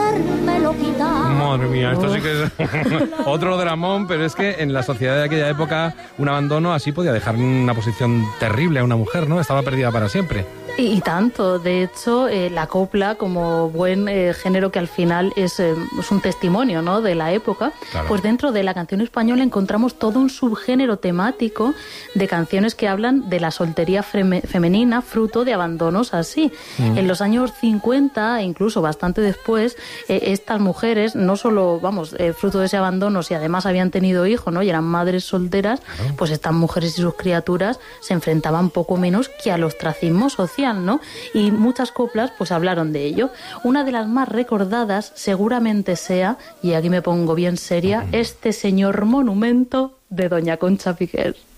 querérmelo quitar. Madre mía, esto sí que es otro dramón, pero es que en la sociedad de aquella época un abandono así podía dejar en una posición terrible a una mujer, ¿no? Estaba perdida para siempre. Y tanto, de hecho, la copla, como buen género que al final es un testimonio, ¿no?, de la época, claro. Pues dentro de la canción española encontramos todo un subgénero temático de canciones que hablan de la soltería femenina, fruto de abandonos así. En los años 50, incluso bastante después, estas mujeres, no solo, fruto de ese abandono, si además habían tenido hijos, ¿no?, y eran madres solteras, claro. Pues estas mujeres y sus criaturas se enfrentaban poco menos que al ostracismo social, ¿no? Y muchas coplas pues hablaron de ello. Una de las más recordadas seguramente sea, y aquí me pongo bien seria, Este señor monumento de doña Concha Piquer.